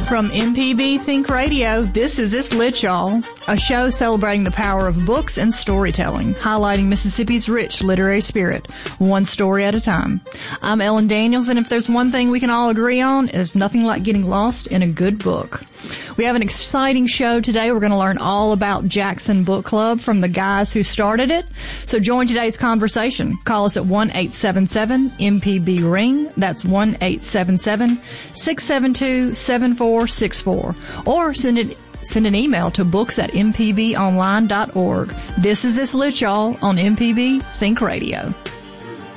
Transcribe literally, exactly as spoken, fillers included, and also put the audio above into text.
From M P B Think Radio, this is This Lit, Y'all, a show celebrating the power of books and storytelling, highlighting Mississippi's rich literary spirit, one story at a time. I'm Ellen Daniels, and if there's one thing we can all agree on, there's nothing like getting lost in a good book. We have an exciting show today. We're going to learn all about Jackson Book Club from the guys who started it. So join today's conversation. Call us at one eight seven seven M P B ring. That's one eight seven seven six seven two seven four six four. Or send it Send an email to books at m p b online dot org. This is This Lit, Y'all, on M P B Think Radio.